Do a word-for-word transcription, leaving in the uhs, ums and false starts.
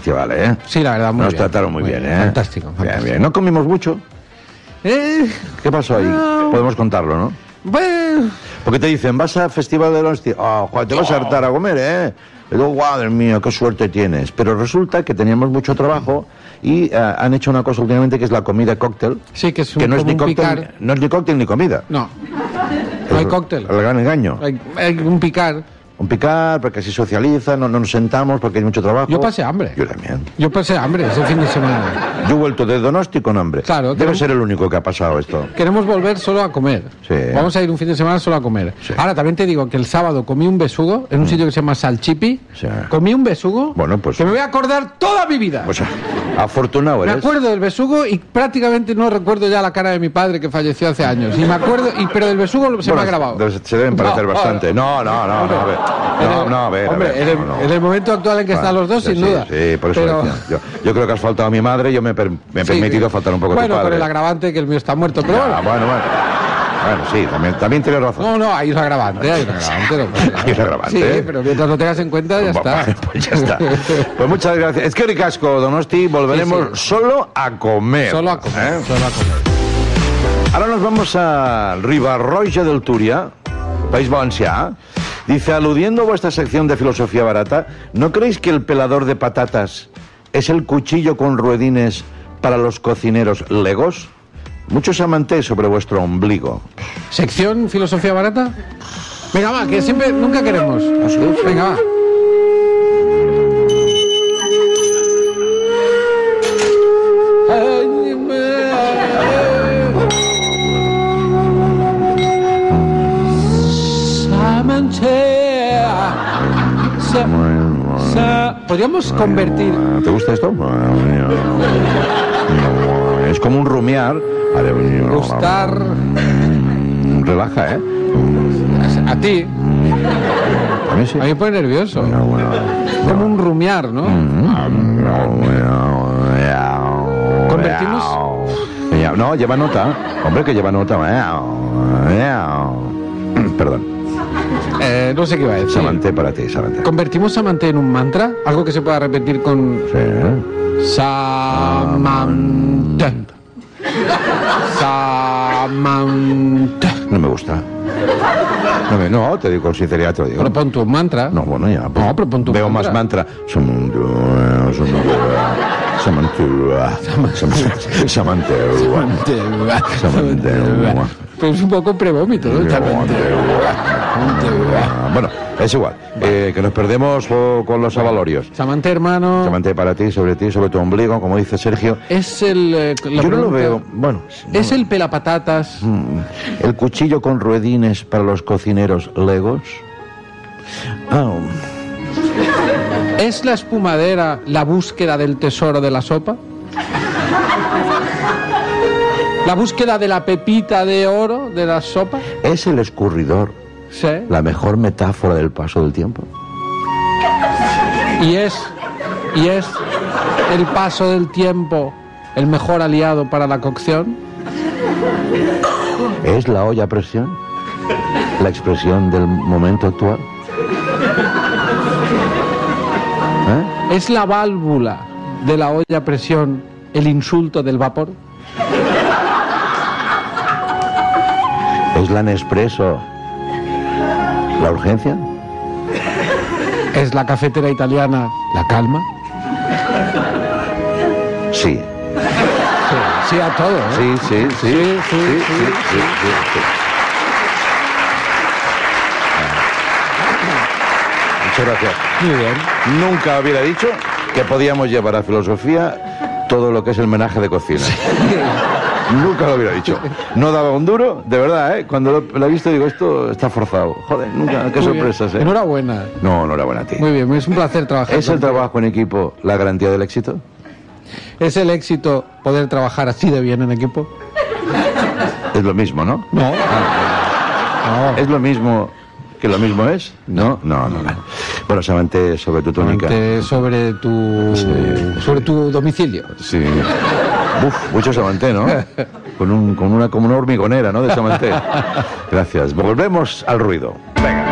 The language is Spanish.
festival, ¿eh? Sí, la verdad, muy Nos bien. trataron muy, muy bien, bien, ¿eh? Fantástico, fantástico. Bien, bien. ¿No comimos mucho? Eh, ¿Qué pasó ahí? no. Podemos contarlo, ¿no? Bueno, Porque te dicen, vas al Festival de la Hostia. Ah, Juan, te vas a hartar a comer, ¿eh? Y digo, madre mía, qué suerte tienes. Pero resulta que teníamos mucho trabajo y uh, han hecho una cosa últimamente que es la comida cóctel. sí, que es un, Que no es, como ni un cóctel, picar. no es ni cóctel ni comida. No, no hay cóctel. El gran engaño. Hay, hay un picar. Un picar, porque así socializa, no, no nos sentamos porque hay mucho trabajo. Yo pasé hambre. Yo también. Yo pasé hambre ese fin de semana. Yo he vuelto de Donosti con hambre. Claro, Debe queremos- ser el único que ha pasado esto. Queremos volver solo a comer. Sí. Vamos a ir un fin de semana solo a comer. Sí. Ahora, también te digo que el sábado comí un besugo en un sitio que se llama Salchipi. Sí. Comí un besugo Bueno, pues- que me voy a acordar toda mi vida. Pues afortunado Me eres. acuerdo del besugo y prácticamente no recuerdo ya la cara de mi padre que falleció hace años. Y me acuerdo, y, pero del besugo se Bueno, me ha grabado. debe- se deben parecer No, bastante. No, no, no, no, a ver. No, no, a ver, a Hombre, ver, en, el, no, no. en el momento actual en que están los dos, Sí, sin sí, duda. Sí, por eso Pero- decía. Yo, yo creo que has faltado a mi madre y yo me, he per- me he Sí, permitido sí. faltar un poco a Bueno, tu padre. con el agravante que el mío está muerto, pero Ah, bueno. bueno, bueno. Bueno, sí, también, también tienes razón. No, no, hay un agravante, hay un agravante. No pasa nada. Hay un agravante, Sí, ¿eh? pero mientras lo tengas en cuenta, ya está. Vale, pues ya está. Pues muchas gracias. Es que ricasco, Donosti, volveremos Sí, solo a comer. Solo a comer, ¿eh? solo a comer. Ahora nos vamos a Ribarroja del Túria, País Valencià. Dice, aludiendo a vuestra sección de filosofía barata, ¿no creéis que el pelador de patatas es el cuchillo con ruedines para los cocineros legos? Muchos amantes sobre vuestro ombligo. ¿Sección filosofía barata? Venga, va, que siempre, nunca queremos. Venga, va. Sa- sa- Podríamos convertir. ¿Te gusta esto? Es como un rumiar. Gustar. Relaja, ¿eh? A ti. A mí sí. A mí me pone nervioso. Como un rumiar, ¿no? ¿Convertimos? No, lleva nota. Hombre, que lleva nota. Perdón. Eh, no sé qué iba a decir. Samanté para ti, Samanté. ¿Convertimos Samanté en un mantra? Algo que se pueda repetir con... Sí. Samantha. Samantha. No me gusta. No, me- no, te digo con sinceridad, te lo digo. Pero pon tu un mantra. No, bueno, ya. pues, No, pero pon tu Veo mantra. más mantra. Samanté. Samanté. Samanté. Samanté. Samanté. Pero es un poco prevómito, ¿no? Bueno, es igual. Eh, que nos perdemos oh, con los avalorios. Samantha, hermano, Samanté para ti, sobre ti, sobre tu ombligo, como dice Sergio. es el... eh, la Yo no lo pregunta- veo. Bueno, ¿Es el pelapatatas? el cuchillo con ruedines para los cocineros legos. Ah, ¿Es la espumadera la búsqueda del tesoro de la sopa? ¿La búsqueda de la pepita de oro de la sopa? ¿es el escurridor Sí. la mejor metáfora del paso del tiempo? Y es, y es el paso del tiempo el mejor aliado para la cocción. ¿Es la olla a presión la expresión del momento actual? ¿Eh? ¿Es la válvula de la olla a presión el insulto del vapor? ¿Es la Nespresso la urgencia? ¿Es la cafetera italiana la calma? Sí. Sí, sí a todo, ¿eh? Sí, sí, sí. Sí, sí, sí, sí, sí, sí. Muchas gracias. Muy bien. Nunca hubiera dicho que podíamos llevar a filosofía todo lo que es el menaje de cocina. Nunca lo hubiera dicho. No daba un duro, de verdad, ¿eh? Cuando lo, lo he visto digo, esto está forzado. Joder, nunca, qué Muy sorpresas, bien. ¿eh? Enhorabuena. No, enhorabuena a ti. Muy bien, es un placer trabajar. ¿Es el contigo. trabajo en equipo la garantía del éxito? ¿Es el éxito poder trabajar así de bien en equipo? Es lo mismo, ¿no? No. No. ¿Es lo mismo que lo mismo es? No, no, no. no. Bueno, Samanté, sobre tu túnica. Ante- sobre tu sobre tu domicilio. Sí. Uf, mucho Samanté, ¿no? Con, un, con una, como una hormigonera, ¿no? De Samanté. Gracias. Volvemos al ruido. Venga.